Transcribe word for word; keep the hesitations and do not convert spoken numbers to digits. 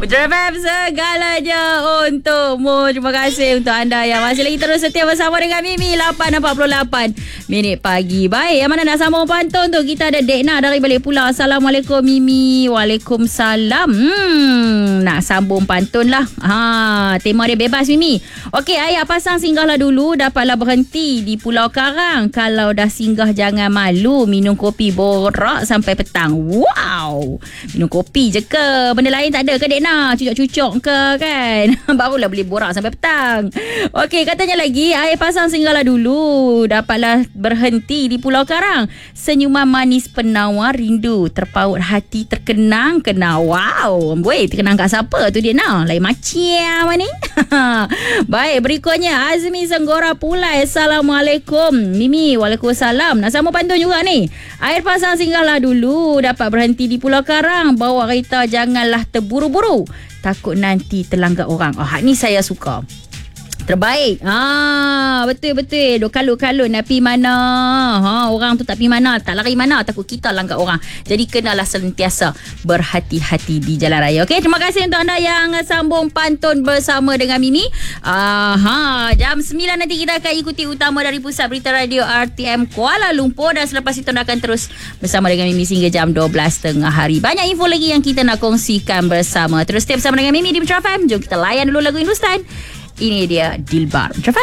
Metro F M segalanya untukmu. Terima kasih untuk anda yang masih lagi terus setia bersama dengan Mimi. Lapan empat puluh lapan minit pagi. Baik, yang mana nak sambung pantun tu? Kita ada Dekna dari balik pulau. Assalamualaikum Mimi. Waalaikumsalam. Hmm, nak sambung pantun lah. Ha, tema dia bebas Mimi. Okey, ayat pasang singgahlah dulu. Dapatlah berhenti di Pulau Karang. Kalau dah singgah jangan malu. Minum kopi borak sampai petang. Wow. Minum kopi je ke? Benda lain tak ada ke Dekna? Cucuk-cucuk ke kan? Barulah boleh borak sampai petang. Okey, katanya lagi, air pasang singgahlah dulu. Dapatlah berhenti di Pulau Karang. Senyuman manis penawar rindu. Terpaut hati terkenang kena. Wow. Boy, terkenang kat siapa tu Dekna? Lain macam ni. Baik, berikutnya Azmi Senggora Pulai. Assalamualaikum Mimi. Waalaikumsalam. Nak sambung pantun juga ni. Air pasang singgahlah dulu. Dapat berhenti di Pulau Karang. Bawa kereta janganlah terburu-buru. Takut nanti terlanggar orang. Oh, ni saya suka. Terbaik. Ah, betul-betul. Duk kalut-kalut nak pergi mana. Ha, orang tu tak pergi mana, tak lari mana, takut kita langgar orang. Jadi kenalah sentiasa berhati-hati di jalan raya. Okey, terima kasih untuk anda yang sambung pantun bersama dengan Mimi. Ah, ha, jam sembilan nanti kita akan ikuti utama dari Pusat Berita Radio R T M Kuala Lumpur, dan selepas itu anda akan terus bersama dengan Mimi hingga jam dua belas tengah hari. Banyak info lagi yang kita nak kongsikan bersama. Terus stay bersama dengan Mimi di Metro F M. Jom kita layan dulu lagu Hindustan. Ini dia Dilbar.